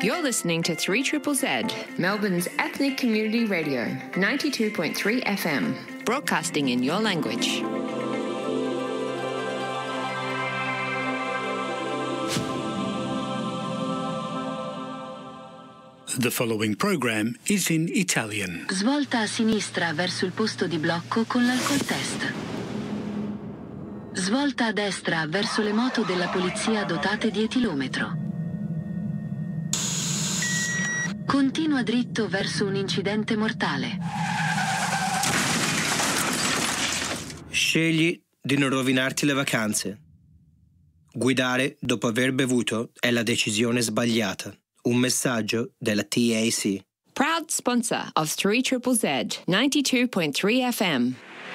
You're listening to 3ZZZ, Melbourne's ethnic community radio, 92.3 FM, broadcasting in your language. The following program is in Italian. Svolta a sinistra verso il posto di blocco con l'alcol test. Svolta a destra verso le moto della polizia dotate di etilometro. Continua dritto verso un incidente mortale. Scegli di non rovinarti le vacanze. Guidare dopo aver bevuto è la decisione sbagliata. Un messaggio della TAC. Proud sponsor of 3ZZZ, 92.3 FM.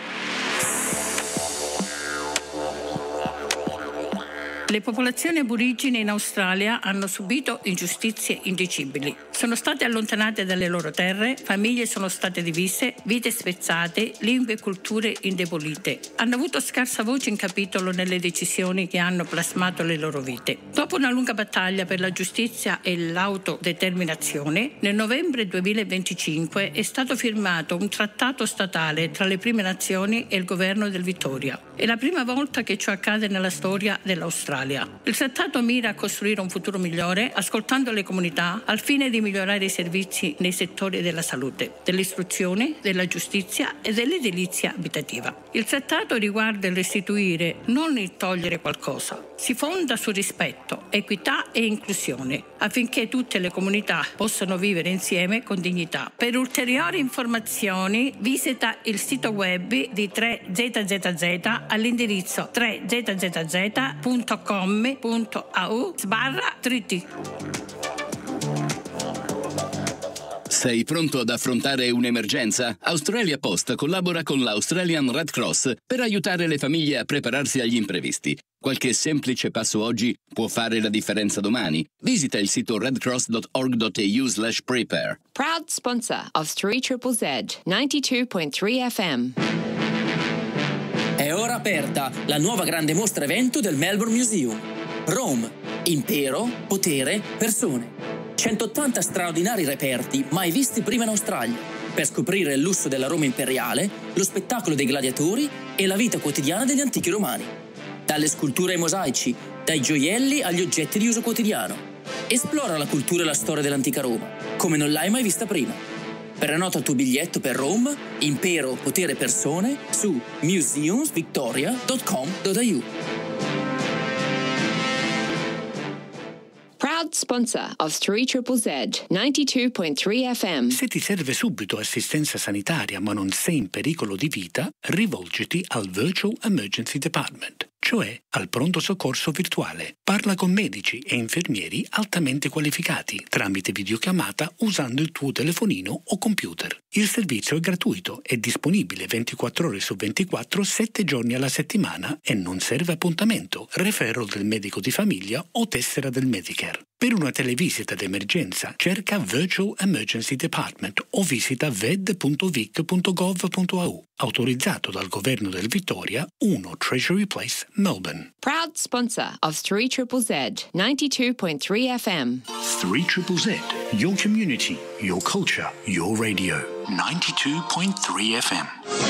Le popolazioni aborigene in Australia hanno subito ingiustizie indicibili. Sono state allontanate dalle loro terre, famiglie sono state divise, vite spezzate, lingue e culture indebolite. Hanno avuto scarsa voce in capitolo nelle decisioni che hanno plasmato le loro vite. Dopo una lunga battaglia per la giustizia e l'autodeterminazione, nel novembre 2025 è stato firmato un trattato statale tra le prime nazioni e il governo del Victoria. È la prima volta che ciò accade nella storia dell'Australia. Il trattato mira a costruire un futuro migliore ascoltando le comunità al fine di migliorare i servizi nei settori della salute, dell'istruzione, della giustizia e dell'edilizia abitativa. Il trattato riguarda il restituire, non il togliere qualcosa. Si fonda su rispetto, equità e inclusione affinché tutte le comunità possano vivere insieme con dignità. Per ulteriori informazioni visita il sito web di 3ZZZ all'indirizzo 3ZZZ.com.au/3T. Sei pronto ad affrontare un'emergenza? Australia Post collabora con l'Australian Red Cross per aiutare le famiglie a prepararsi agli imprevisti. Qualche semplice passo oggi può fare la differenza domani. Visita il sito redcross.org.au/prepare. Proud sponsor of 3ZZZ, 92.3 FM. È ora aperta la nuova grande mostra evento del Melbourne Museum. Rome, impero, potere, persone. 180 straordinari reperti mai visti prima in Australia, per scoprire il lusso della Roma imperiale, lo spettacolo dei gladiatori e la vita quotidiana degli antichi romani. Dalle sculture ai mosaici, dai gioielli agli oggetti di uso quotidiano. Esplora la cultura e la storia dell'antica Roma, come non l'hai mai vista prima. Prenota il tuo biglietto per Rome, impero, potere, persone su museumsvictoria.com.au. Proud sponsor of 3ZZZ, 92.3 FM. Se ti serve subito assistenza sanitaria ma non sei in pericolo di vita, rivolgiti al Virtual Emergency Department, cioè al pronto soccorso virtuale. Parla con medici e infermieri altamente qualificati tramite videochiamata usando il tuo telefonino o computer. Il servizio è gratuito, è disponibile 24 ore su 24, 7 giorni alla settimana e non serve appuntamento, referral del medico di famiglia o tessera del Medicare. Per una televisita d'emergenza cerca Virtual Emergency Department o visita ved.vic.gov.au. Autorizzato dal governo del Victoria, 1 Treasury Place, Melbourne. Proud sponsor of 3ZZZ, 92.3 FM. 3ZZZ, your community, your culture, your radio. 92.3 FM.